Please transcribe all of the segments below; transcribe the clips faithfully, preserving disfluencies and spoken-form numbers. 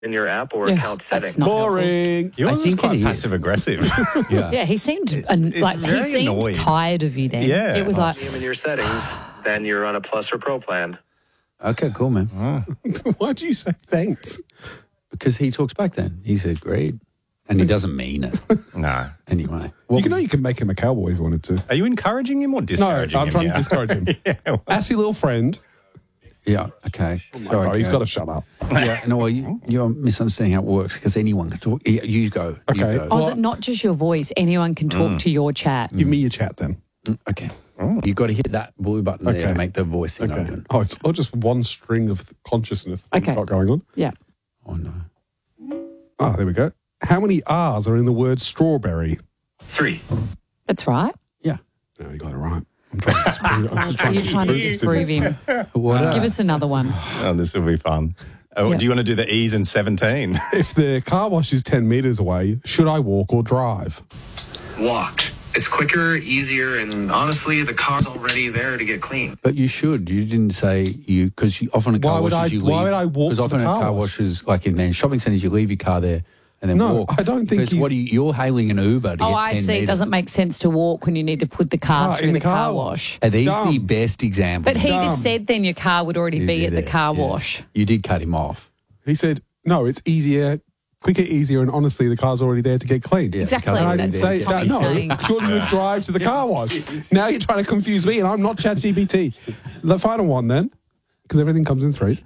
in your app or Yeah, account that's settings. not Boring. Yours I is think quite it is. passive aggressive. Yeah. Yeah, he seemed an, it's like he very seemed annoying. tired of you then. Yeah. It was Oh. like, See them in your settings, then you're on a plus or pro plan. Okay, cool, man. Why do you say thanks? Because he talks back then. He says, great. And he doesn't mean it. No. Anyway. You know you can make him a cowboy if you wanted to. Are you encouraging him or No, discouraging I'm him? trying now? to discourage him. yeah, well, Assy little friend. Yeah, okay. Oh, Sorry, he's Kurt. got to shut up. Yeah, no, well, you, you're misunderstanding how it works because anyone can talk. Yeah, you go. You Okay. go. oh, is it not just your voice? Anyone can talk to your chat. Give me your chat then. Mm, Okay. You've got to hit that blue button there Okay. to make the voice thing Okay. open. Oh, it's oh, just one string of consciousness that's Okay. got going on. Yeah. Oh, no. Oh, there we go. How many R's are in the word strawberry? Three. That's right. Yeah. No, you got it right. I'm trying to disprove, I'm just trying You're to trying to disprove this to disprove him. What? Give us another one. oh, this will be fun. Oh, Yeah. Do you want to do the E's in seventeen? you. If the car wash is ten metres away, should I walk or drive? Walk. It's quicker, easier, and honestly, the car's already there to get clean. But you should. You didn't say you because often at car Why would washes I- you why leave. would I walk Because to often the at car car wash? washes, like in then shopping centres, you leave your car there and then No, walk. I don't think because he's- what are you, you're hailing an Uber to Oh, get I ten see. It metres. doesn't make sense to walk when you need to put the car Right, through in the the car car wash. wash. Are these Dumb. the best examples? But he Dumb. just said then your car would already You be did at the it, car yeah. wash. You did cut him off. He said, no, it's easier, quicker, easier, and honestly, the car's already there to get cleaned. Yeah, Exactly. the And I car's didn't already say there. that. Tommy's No, saying. surely you would drive to the car wash. Now you're trying to confuse me, and I'm not ChatGPT. The final one then, because everything comes in threes.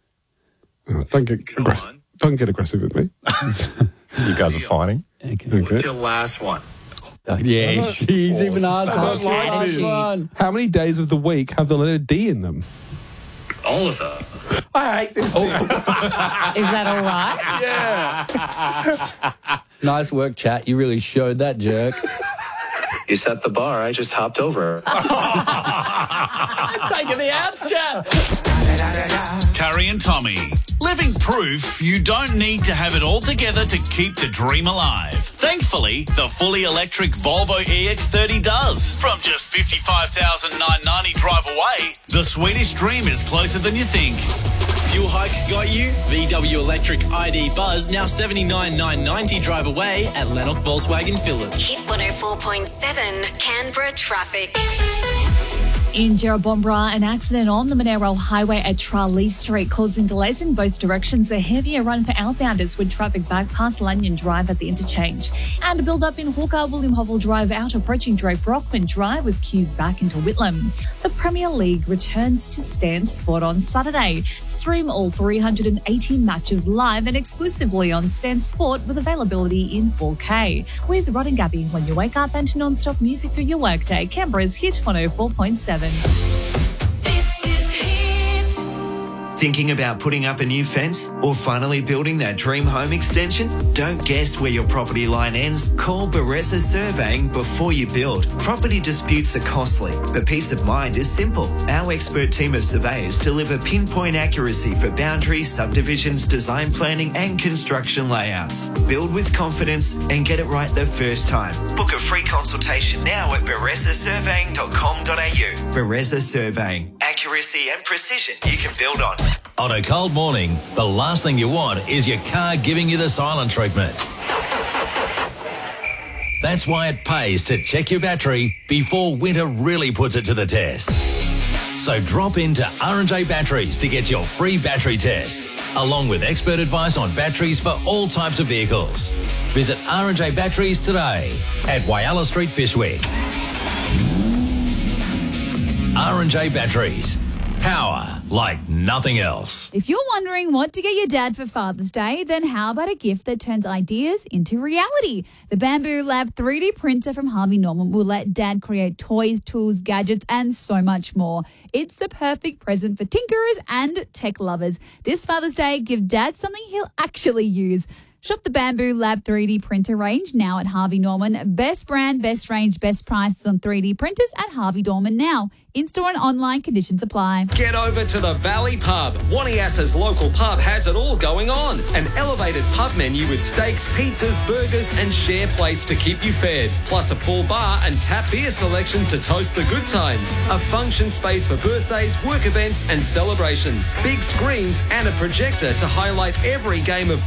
Oh, don't get Come aggressive. on. Don't get aggressive with me. You guys are fighting. Okay. What's your last one? Uh, yeah, she's even asked I what's don't the like last this. one. How many days of the week have the letter D in them? All of them. I hate this thing. Is that all right? Yeah. Nice work, chat. You really showed that jerk. You set the bar. I just hopped over. Taking the out, chat. Curry and Tommy, living proof you don't need to have it all together to keep the dream alive. Thankfully, the fully electric Volvo E X thirty does. From just fifty-five thousand nine hundred ninety drive away, the Swedish dream is closer than you think. Fuel hike got you? V W Electric I D Buzz now seventy-nine thousand nine hundred ninety drive away at Lennox Volkswagen Phillip. Hit one oh four point seven Canberra traffic. In Jerrabomberra, an accident on the Monero Highway at Tralee Street causing delays in both directions. A heavier run for outbounders with traffic back past Lanyon Drive at the interchange. And a build-up in Hawker, William Hovell Drive out approaching Drake Brockman Drive with queues back into Whitlam. The Premier League returns to Stan Sport on Saturday. Stream all three hundred eighty matches live and exclusively on Stan Sport with availability in four K. With Rod and Gabby, when you wake up and non-stop music through your workday, Canberra's Hit one oh four point seven. This is Hit. Thinking about putting up a new fence or finally building that dream home extension? Don't guess where your property line ends. Call Baressa Surveying before you build. Property disputes are costly, but peace of mind is simple. Our expert team of surveyors deliver pinpoint accuracy for boundaries, subdivisions, design planning and construction layouts. Build with confidence and get it right the first time. Book a free consultation now at baressa surveying dot com dot a u. Baressa Surveying. Accuracy and precision you can build on. On a cold morning, the last thing you want is your car giving you the silent treatment. That's why it pays to check your battery before winter really puts it to the test. So drop into R and J Batteries to get your free battery test, along with expert advice on batteries for all types of vehicles. Visit R and J Batteries today at Whyalla Street, Fishwick. R and J Batteries. Power like nothing else. If you're wondering what to get your dad for Father's Day, then how about a gift that turns ideas into reality? The Bamboo Lab three D printer from Harvey Norman will let Dad create toys, tools, gadgets, and so much more. It's the perfect present for tinkerers and tech lovers. This Father's Day, give Dad something he'll actually use. Shop the Bamboo Lab three D printer range now at Harvey Norman. Best brand, best range, best prices on three D printers at Harvey Norman now. In-store and online conditions apply. Get over to the Valley Pub. Waniasa's local pub has it all going on. An elevated pub menu with steaks, pizzas, burgers and share plates to keep you fed. Plus a full bar and tap beer selection to toast the good times. A function space for birthdays, work events and celebrations. Big screens and a projector to highlight every game of